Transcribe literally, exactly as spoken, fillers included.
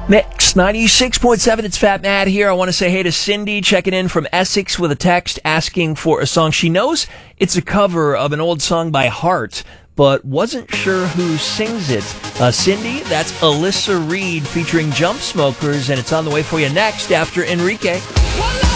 Mix ninety-six point seven, it's Fat Matt here. I want to say hey to Cindy, checking in from Essex with a text asking for a song. She knows it's a cover of an old song by Heart, but wasn't sure who sings it. Uh, Cindy, that's Alyssa Reed featuring Jump Smokers, and it's on the way for you next after Enrique. One